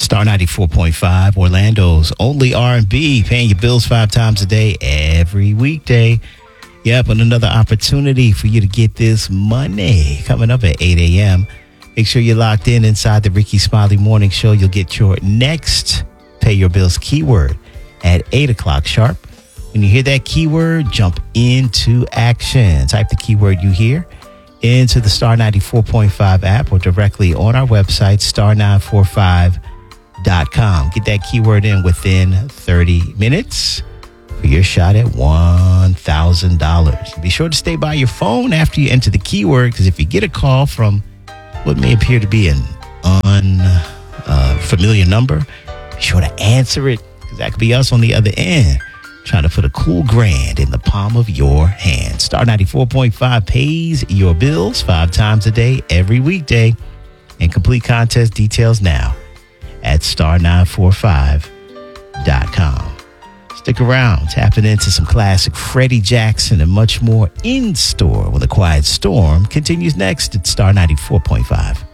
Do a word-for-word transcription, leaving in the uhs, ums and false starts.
Star ninety-four point five, Orlando's only R and B, paying your bills five times a day, every weekday. Yep, and another opportunity for you to get this money coming up at eight a.m. Make sure you're locked in inside the Ricky Smiley Morning Show. You'll get your next Pay Your Bills keyword at eight o'clock sharp. When you hear that keyword, jump into action. Type the keyword you hear into the Star ninety-four point five app or directly on our website, star nine four five dot com. Get that keyword in within thirty minutes for your shot at one thousand dollars. Be sure to stay by your phone after you enter the keyword, because if you get a call from what may appear to be an unfamiliar uh, number, be sure to answer it, because that could be us on the other end, trying to put a cool grand in the palm of your hand. Star ninety-four point five pays your bills five times a day, every weekday. And complete contest details now at star nine four five dot com. Stick around, tapping into some classic Freddie Jackson and much more in store when The Quiet Storm continues next at Star ninety-four point five.